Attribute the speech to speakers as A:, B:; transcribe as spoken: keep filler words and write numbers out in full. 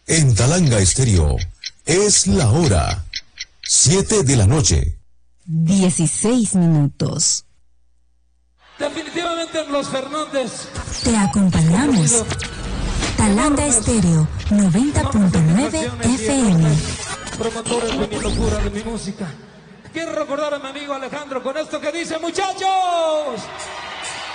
A: En Talanga Estéreo es la hora siete de la noche.
B: dieciséis minutos.
C: Definitivamente los Fernández.
B: Te acompañamos. Talanga Estéreo noventa punto nueve F M.
C: Promotores de mi locura, de mi música. Quiero recordar a mi amigo Alejandro con esto que dice, muchachos.